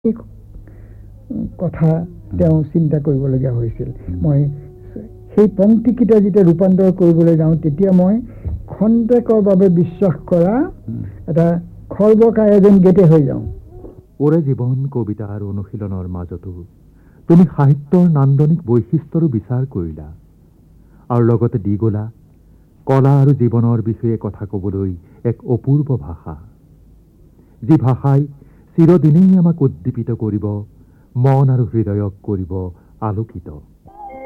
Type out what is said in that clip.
কথা তেওঁ চিন্তা কৰিবলগীয়া হৈছিল। মই সেই পংক্তিকেইটা যেতিয়া ৰূপান্তৰ কৰিবলৈ যাওঁ তেতিয়া মই খন্তেকৰ বাবে বিশ্বাস কৰা এটা খৰ্বকায় এজন গেটে হৈ যাওঁ। ওৰে জীৱন কবিতাৰ অনুশীলনৰ মাজতো তুমি সাহিত্যৰ নান্দনিক বৈশিষ্ট্যৰো বিচাৰ কৰিলা আৰু লগতে দি গলা কলা আৰু জীৱনৰ বিষয়ে কথা ক'বলৈ এক অপূৰ্ব ভাষা, যি ভাষাই চিৰদিনেই আমাক উদ্দীপিত কৰিব, মন আৰু হৃদয়ক কৰিব আলোকিত।